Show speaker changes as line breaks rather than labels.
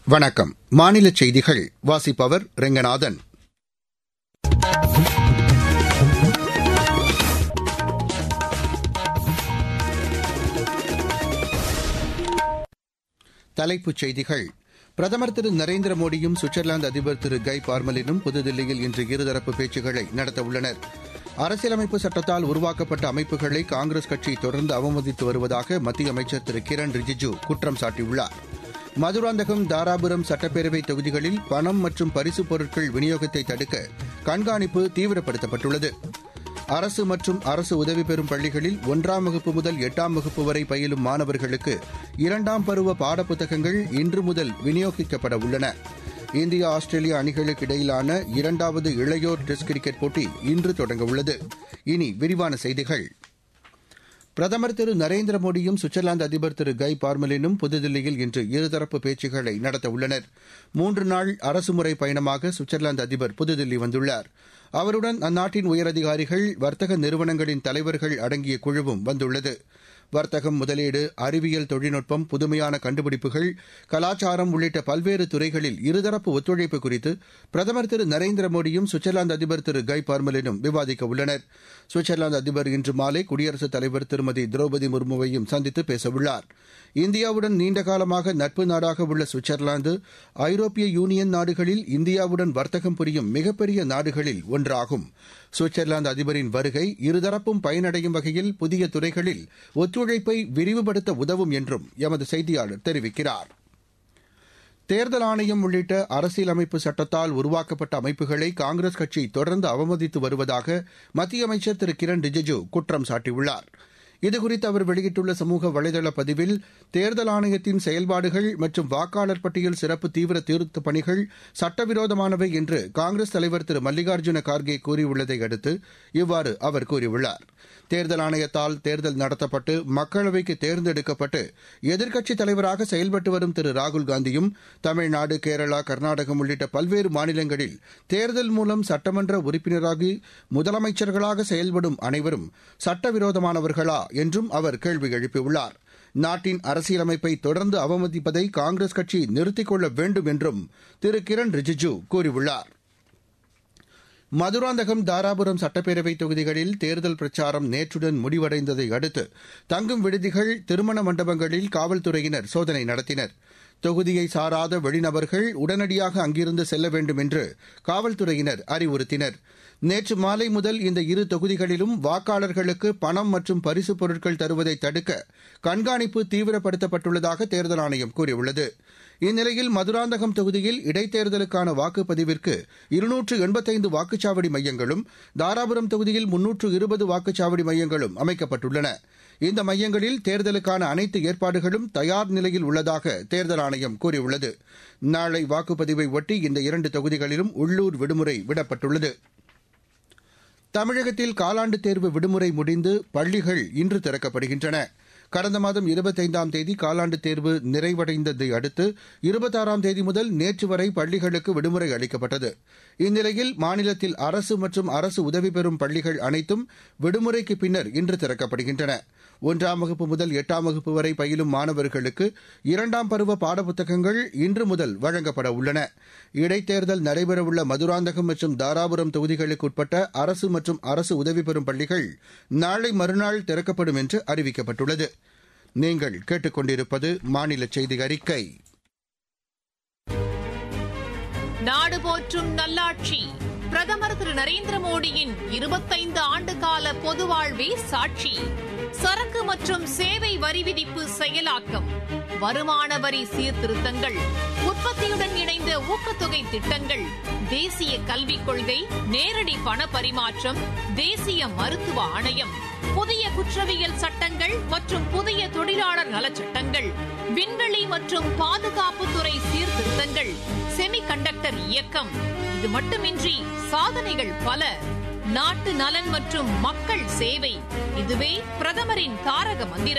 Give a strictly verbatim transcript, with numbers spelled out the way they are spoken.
வணக்கம். மாநில செய்திகள் வாசிப்பவர் ரெங்கநாதன். தலைப்புச் செய்திகள். பிரதமர் திரு நரேந்திர மோடியும் சுவிட்சர்லாந்து அதிபர் திரு கை பார்மலினும் புதுதில்லியில் இன்று இருதரப்பு பேச்சுக்களை நடத்தவுள்ளனர். அரசியலமைப்பு சட்டத்தால் உருவாக்கப்பட்ட அமைப்புகளை காங்கிரஸ் கட்சி தொடர்ந்து அவமதித்து வருவதாக மத்திய அமைச்சர் திரு கிரண் ரிஜிஜூ குற்றம் சாட்டியுள்ளார். மதுராந்தகம், தாராபுரம் சட்டப்பேரவை தொகுதிகளில் பணம் மற்றும் பரிசுப் பொருட்கள் விநியோகத்தை தடுக்க கண்காணிப்பு தீவிரப்படுத்தப்பட்டுள்ளது. அரசு மற்றும் அரசு உதவி பெறும் பள்ளிகளில் ஒன்றாம் வகுப்பு முதல் எட்டாம் வகுப்பு வரை பயிலும் மாணவர்களுக்கு இரண்டாம் பருவ பாடப்புத்தகங்கள் இன்று முதல் விநியோகிக்கப்பட உள்ளன. இந்தியா ஆஸ்திரேலியா அணிகளுக்கு இடையிலான இரண்டாவது இளையோர் டெஸ்ட் கிரிக்கெட் போட்டி இன்று தொடங்கவுள்ளது. இனி விரிவான செய்திகள். பிரதமர் திரு நரேந்திர மோடியும் சுவிட்சர்லாந்து அதிபர் திரு கை பார்மலினும் புதுதில்லியில் இன்று இருதரப்பு பேச்சுக்களை நடத்தவுள்ளனர். மூன்று நாள் அரசுமுறை பயணமாக சுவிட்சர்லாந்து அதிபர் புதுதில்லி வந்துள்ளார். அவருடன் அந்நாட்டின் உயரதிகாரிகள், வர்த்தக நிறுவனங்களின் தலைவர்கள் அடங்கிய குழுவும் வந்துள்ளது. வர்த்தகம், முதலீடு, அறிவியல் தொழில்நுட்பம், புதுமையான கண்டுபிடிப்புகள், கலாச்சாரம் உள்ளிட்ட பல்வேறு துறைகளில் இருதரப்பு ஒத்துழைப்பு குறித்து பிரதமர் திரு நரேந்திர மோடியும் சுவிட்சர்லாந்து அதிபர் திரு கை பார்மலினும் விவாதிக்க உள்ளனர். சுவிட்சர்லாந்து அதிபர் இன்று மாலை குடியரசுத் தலைவர் திருமதி திரௌபதி முர்முவையும் சந்தித்து பேசவுள்ளார். இந்தியாவுடன் நீண்டகாலமாக நட்பு நாடாக உள்ள சுவிட்சர்லாந்து ஐரோப்பிய யூனியன் நாடுகளில் இந்தியாவுடன் வர்த்தகம் புரியும் மிகப்பெரிய நாடுகளில் ஒன்றாகும். சுவிட்சர்லாந்து அதிபரின் வருகை இருதரப்பும் பயனடையும் வகையில் புதிய துறைகளில் ஒத்துழைப்பை விரிவுபடுத்த உதவும் என்றும் எமது செய்தியாளர் தெரிவிக்கிறார். தேர்தல் ஆணையம் உள்ளிட்ட அரசியலமைப்பு சட்டத்தால் உருவாக்கப்பட்ட அமைப்புகளை காங்கிரஸ் கட்சி தொடர்ந்து அவமதித்து வருவதாக மத்திய அமைச்சர் திரு கிரண் ரிஜிஜூ குற்றம் சாட்டியுள்ளார். இதுகுறித்து அவர் வெளியிட்டுள்ள சமூக வலைதள பதிவில், தேர்தல் ஆணையத்தின் செயல்பாடுகள் மற்றும் வாக்காளர் பட்டியல் சிறப்பு தீவிர திருத்தப் பணிகள் சட்டவிரோதமானவை என்று காங்கிரஸ் தலைவர் திரு மல்லிகார்ஜுன கார்கே கூறியுள்ளதை அடுத்து இவ்வாறு அவர் கூறியுள்ளார். தேர்தல் ஆணையத்தால் தேர்தல் நடத்தப்பட்டு மக்களவைக்கு தேர்ந்தெடுக்கப்பட்டு எதிர்க்கட்சித் தலைவராக செயல்பட்டு வரும் திரு ராகுல்காந்தியும் தமிழ்நாடு, கேரளா, கர்நாடகம் உள்ளிட்ட பல்வேறு மாநிலங்களில் தேர்தல் மூலம் சட்டமன்ற உறுப்பினராகி முதலமைச்சர்களாக செயல்படும் அனைவரும் சட்டவிரோதமானவர்களா என்றும் அவர் கேள்வி எழுப்பியுள்ளார். நாட்டின் அரசியலமைப்பை தொடர்ந்து அவமதிப்பதை காங்கிரஸ் கட்சி நிறுத்திக் கொள்ள வேண்டும் என்றும் திரு கிரண் ரிஜிஜூ கூறியுள்ளார். மதுராந்தகம், தாராபுரம் சட்டப்பேரவை தொகுதிகளில் தேர்தல் பிரச்சாரம் நேற்றுடன் முடிவடைந்ததை அடுத்து தங்கும் விடுதிகள், திருமண மண்டபங்களில் காவல்துறையினர் சோதனை நடத்தினர். தொகுதியை சாராத வெளிநபர்கள் உடனடியாக அங்கிருந்து செல்ல வேண்டும் என்று காவல்துறையினர் அறிவுறுத்தினர். நேற்று மாலை முதல் இந்த இரு தொகுதிகளிலும் வாக்காளர்களுக்கு பணம் மற்றும் பரிசுப் பொருட்கள் தருவதை தடுக்க கண்காணிப்பு தீவிரப்படுத்தப்பட்டுள்ளதாக தேர்தல் ஆணையம் கூறியுள்ளது. இந்நிலையில் மதுராந்தகம் தொகுதியில் இடைத்தேர்தலுக்கான வாக்குப்பதிவிற்கு இருநூற்று எண்பத்தைந்து வாக்குச்சாவடி மையங்களும், தாராபுரம் தொகுதியில் முன்னூற்று இருபது வாக்குச்சாவடி மையங்களும் அமைக்கப்பட்டுள்ளன. இந்த மையங்களில் தேர்தலுக்கான அனைத்து ஏற்பாடுகளும் தயார் நிலையில் உள்ளதாக தேர்தல் ஆணையம் கூறியுள்ளது. நாளை வாக்குப்பதிவை ஒட்டி இந்த இரண்டு தொகுதிகளிலும் உள்ளூர் விடுமுறை விடப்பட்டுள்ளது. தமிழகத்தில் காலாண்டு தேர்வு விடுமுறை முடிந்து பள்ளிகள் இன்று திறக்கப்படுகின்றன. கடந்த மாதம் இருபத்தைந்தாம் தேதி காலாண்டு தேர்வு நிறைவடைந்ததை அடுத்து இருபத்தாறாம் தேதி முதல் நேற்று வரை பள்ளிகளுக்கு விடுமுறை அளிக்கப்பட்டது. இந்நிலையில் மாநிலத்தில் அரசு மற்றும் அரசு உதவி பெறும் பள்ளிகள் அனைத்தும் விடுமுறைக்கு பின்னர் இன்று திறக்கப்படுகின்றன. ஒன்றாம் வகுப்பு முதல் எட்டாம் வகுப்பு வரை பயிலும் மாணவர்களுக்கு இரண்டாம் பருவ பாடப்புத்தகங்கள் இன்று முதல் வழங்கப்பட உள்ளன. இடைத்தேர்தல் நடைபெறவுள்ள மதுராந்தகம் மற்றும் தாராபுரம் தொகுதிகளுக்கு உட்பட்ட அரசு மற்றும் அரசு உதவி பெறும் பள்ளிகள் நாளை மறுநாள் திறக்கப்படும் என்று அறிவிக்கப்பட்டுள்ளது. நீங்கள் கேட்டுக்கொண்டிருப்பது மாநில செய்தி அறிக்கை.
நாடு போற்றும் நல்லாட்சி பிரதமர் திரு நரேந்திர மோடியின் இருபத்தைந்து ஆண்டு கால பொது வாழ்வே சாட்சி. சரக்கு மற்றும் சேவை வரி விதிப்பு செயலாக்கம், வருமான வரி சீர்திருத்தங்கள், உற்பத்தியுடன் இணைந்த ஊக்கத்தொகை திட்டங்கள், தேசிய கல்விக் கொள்கை, நேரடி பண பரிமாற்றம், தேசிய மருத்துவ ஆணையம், புதிய குற்றவியல் சட்டங்கள் மற்றும் புதிய தொழிலாளர் நலச்சட்டங்கள், விண்வெளி மற்றும் பாதுகாப்புத்துறை சீர்திருத்தங்கள், செமிகண்டக்டர் இயக்கம். இது மட்டுமின்றி சாதனைகள் பல. நாட்டு நலன் மற்றும் மக்கள் சேவை, இதுவே பிரதமரின் தாரக மந்திரம்.